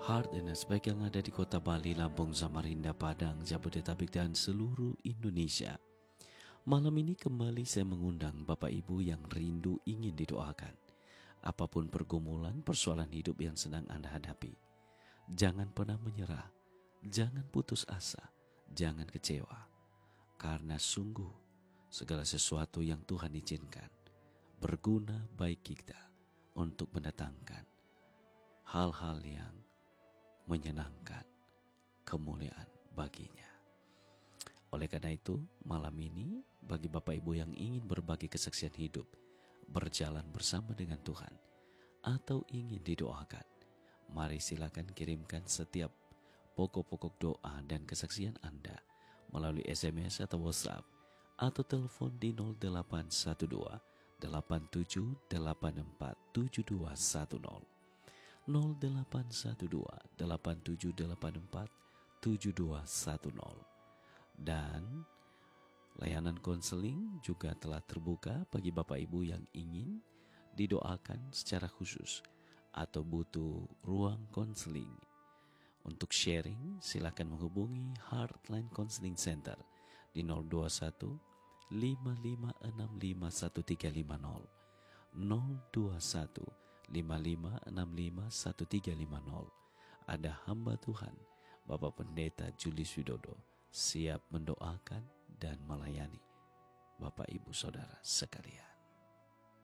Heartness baik yang ada di kota Bali, Lampung, Samarinda, Padang, Jabodetabek, dan seluruh Indonesia. Malam ini kembali saya mengundang Bapak Ibu yang rindu ingin didoakan. Apapun pergumulan, persoalan hidup yang sedang Anda hadapi, jangan pernah menyerah, jangan putus asa, jangan kecewa. Karena sungguh segala sesuatu yang Tuhan izinkan berguna bagi kita untuk mendatangkan hal-hal yang menyenangkan, kemuliaan baginya. Oleh karena itu, malam ini bagi Bapak Ibu yang ingin berbagi kesaksian hidup, berjalan bersama dengan Tuhan, atau ingin didoakan, mari silakan kirimkan setiap pokok-pokok doa dan kesaksian Anda melalui SMS atau WhatsApp atau telepon di 0812 8784 7210. 0812 8784 7210. Dan layanan konseling juga telah terbuka bagi Bapak Ibu yang ingin didoakan secara khusus atau butuh ruang konseling. Untuk sharing silakan menghubungi Heartline Counseling Center di 021 5565 1350 021 55651350. Ada hamba Tuhan, Bapak Pendeta Julius Widodo, siap mendoakan dan melayani Bapak Ibu Saudara sekalian.